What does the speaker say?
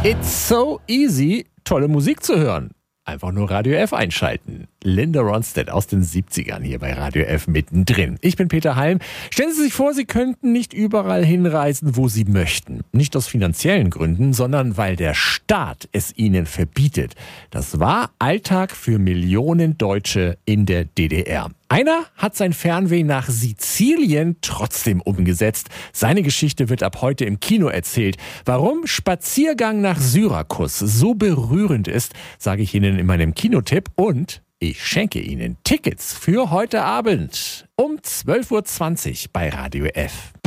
It's so easy, tolle Musik zu hören. Einfach nur Radio F einschalten. Linda Ronstadt aus den 70ern hier bei Radio F mittendrin. Ich bin Peter Halm. Stellen Sie sich vor, Sie könnten nicht überall hinreisen, wo Sie möchten. Nicht aus finanziellen Gründen, sondern weil der Staat es Ihnen verbietet. Das war Alltag für Millionen Deutsche in der DDR. Einer hat sein Fernweh nach Sizilien trotzdem umgesetzt. Seine Geschichte wird ab heute im Kino erzählt. Warum Spaziergang nach Syrakus so berührend ist, sage ich Ihnen in meinem Kinotipp. Und ich schenke Ihnen Tickets für heute Abend um 12:20 Uhr bei Radio F.